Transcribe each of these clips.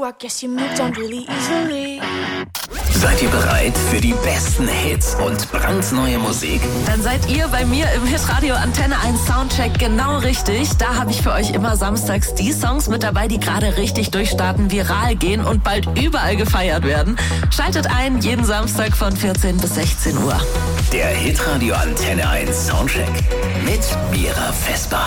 I guess you moved on really easily. Seid ihr bereit für die besten Hits und brandneue Musik? Dann seid ihr bei mir im Hitradio Antenne 1 Soundcheck genau richtig. Da habe ich für euch immer samstags die Songs mit dabei, die gerade richtig durchstarten, viral gehen und bald überall gefeiert werden. Schaltet ein, jeden Samstag von 14 bis 16 Uhr. Der Hitradio Antenne 1 Soundcheck mit Mira Vesper.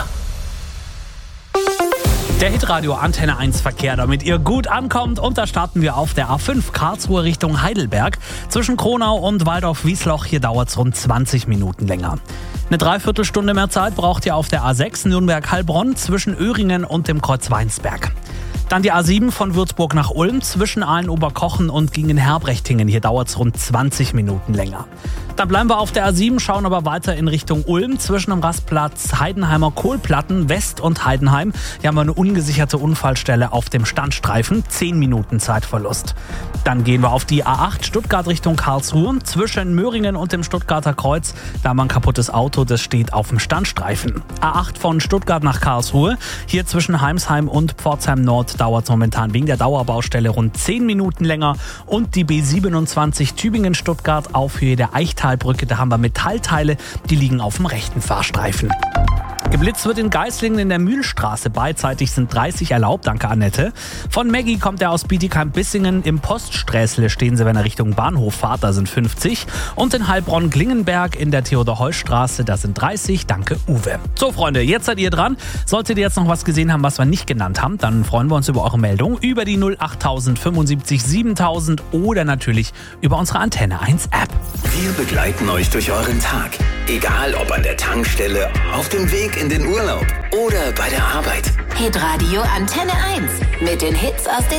Der Hitradio Antenne 1 Verkehr, damit ihr gut ankommt. Und da starten wir auf der A5 Karlsruhe Richtung Heidelberg. Zwischen Kronau und Waldorf-Wiesloch, hier dauert es rund 20 Minuten länger. Eine Dreiviertelstunde mehr Zeit braucht ihr auf der A6 Nürnberg-Heilbronn zwischen Öhringen und dem Kreuz Weinsberg. Dann die A7 von Würzburg nach Ulm zwischen Aalen-Oberkochen und Gingen-Herbrechtingen. Hier dauert es rund 20 Minuten länger. Dann bleiben wir auf der A7, schauen aber weiter in Richtung Ulm zwischen dem Rastplatz Heidenheimer Kohlplatten West und Heidenheim. Hier haben wir eine ungesicherte Unfallstelle auf dem Standstreifen. 10 Minuten Zeitverlust. Dann gehen wir auf die A8 Stuttgart Richtung Karlsruhe zwischen Möhringen und dem Stuttgarter Kreuz. Da haben wir ein kaputtes Auto, das steht auf dem Standstreifen. A8 von Stuttgart nach Karlsruhe. Hier zwischen Heimsheim und Pforzheim Nord dauert es momentan wegen der Dauerbaustelle rund 10 Minuten länger. Und die B27 Tübingen-Stuttgart auf Höhe der Eichtalbrücke. Da haben wir Metallteile, die liegen auf dem rechten Fahrstreifen. Geblitzt wird in Geislingen in der Mühlstraße. Beidseitig sind 30 erlaubt, danke Annette. Von Maggie kommt er aus Bietigheim-Bissingen. Im Poststräßle stehen sie, wenn er Richtung Bahnhof fahrt, da sind 50. Und in Heilbronn-Glingenberg in der Theodor-Heuss-Straße, da sind 30, danke Uwe. So Freunde, jetzt seid ihr dran. Solltet ihr jetzt noch was gesehen haben, was wir nicht genannt haben, dann freuen wir uns über eure Meldung über die 08000 75 7000 oder natürlich über unsere Antenne 1 App. Wir begleiten euch durch euren Tag. Egal ob an der Tankstelle, auf dem Weg in den Urlaub oder bei der Arbeit. Hitradio Antenne 1 mit den Hits aus den